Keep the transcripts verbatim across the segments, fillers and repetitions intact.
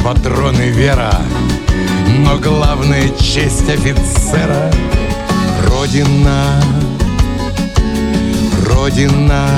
патроны вера, но главная честь офицера — Родина, Родина,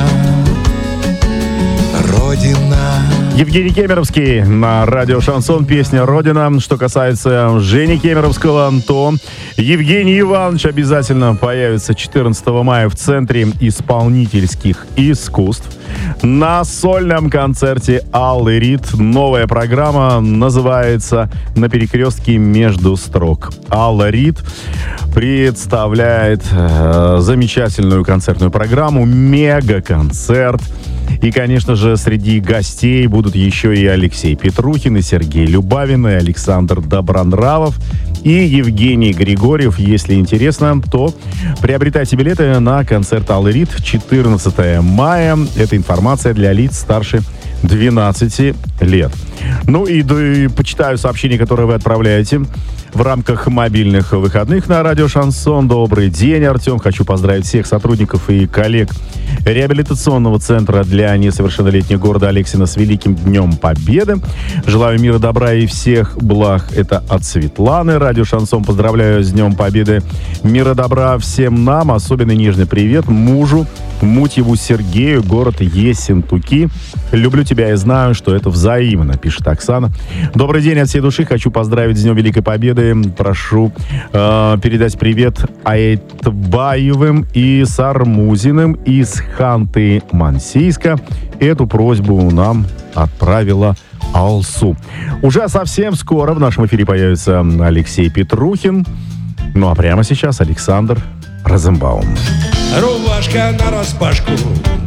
Родина. Евгений Кемеровский на радио «Шансон», песня «Родина». Что касается Жени Кемеровского, то Евгений Иванович обязательно появится четырнадцатого мая в Центре исполнительских искусств на сольном концерте Аллы Рид. Новая программа называется «На перекрестке между строк». Алла Рид представляет э, замечательную концертную программу, мега-концерт. И, конечно же, среди гостей будут еще и Алексей Петрухин, и Сергей Любавин, и Александр Добронравов, и Евгений Григорьев. Если интересно, то приобретайте билеты на концерт Аллы Рид четырнадцатого мая. Это информация для лиц старше двенадцати лет. Ну и, да, и почитаю сообщения, которые вы отправляете в рамках мобильных выходных на радио «Шансон». Добрый день, Артем. Хочу поздравить всех сотрудников и коллег реабилитационного центра для несовершеннолетних города Алексина с Великим Днем Победы. Желаю мира, добра и всех благ. Это от Светланы. Радио «Шансон» поздравляю с Днем Победы. Мира, добра всем нам. Особенно нежный привет мужу Мутьеву Сергею, город Ессентуки. Люблю тебя и знаю, что это взаимно, пишет Оксана. Добрый день от всей души. Хочу поздравить с Днем Великой Победы. Прошу э, передать привет Айтбаевым и Сармузиным из Ханты-Мансийска. Эту просьбу нам отправила Алсу. Уже совсем скоро в нашем эфире появится Алексей Петрухин. Ну а прямо сейчас Александр Розенбаум. Рубашка нараспашку,